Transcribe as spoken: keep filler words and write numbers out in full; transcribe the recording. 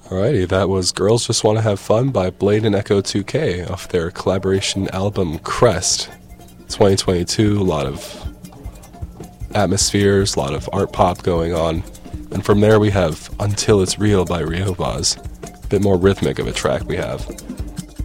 Alrighty, that was Girls Just Want to Have Fun by Blade and Echo two K off their collaboration album Crest. twenty twenty-two, a lot of atmospheres, a lot of art pop going on. And from there we have Until It's Real by Riobaz. A bit more rhythmic of a track we have.